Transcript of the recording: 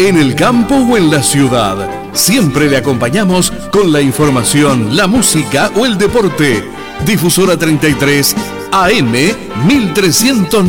en el campo o en la ciudad. Siempre le acompañamos con la información, la música o el deporte. Difusora 33 AM 1300.